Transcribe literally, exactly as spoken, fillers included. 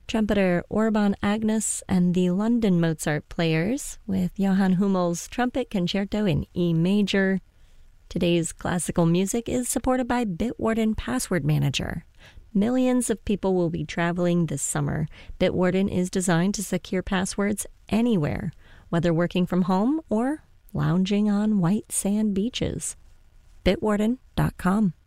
trumpeter Orban Agnes and the London Mozart Players with Johann Hummel's Trumpet Concerto in E major. Today's classical music is supported by Bitwarden Password Manager. Millions of people will be traveling this summer. Bitwarden is designed to secure passwords anywhere, whether working from home or lounging on white sand beaches. Bitwarden dot com